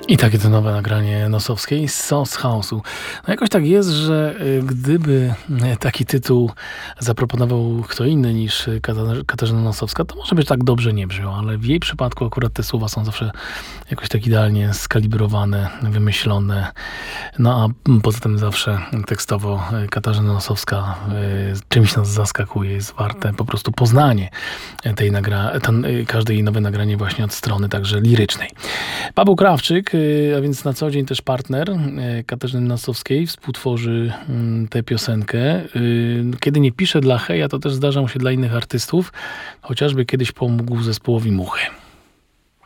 I takie to nowe nagranie Nosowskiej z Sauce House'u. No jakoś tak jest, że gdyby taki tytuł zaproponował kto inny niż Katarzyna Nosowska, to może być tak dobrze nie brzmiał, ale w jej przypadku akurat te słowa są zawsze jakoś tak idealnie skalibrowane, wymyślone. No a poza tym zawsze tekstowo Katarzyna Nosowska czymś nas zaskakuje, jest warte po prostu poznanie każde jej nowe nagranie właśnie od strony także lirycznej. Paweł Krawczyk, a więc na co dzień też partner Katarzyny Nosowskiej, współtworzy tę piosenkę. Kiedy nie pisze dla Heja, to też zdarza mu się dla innych artystów, chociażby kiedyś pomógł zespołowi Muchy.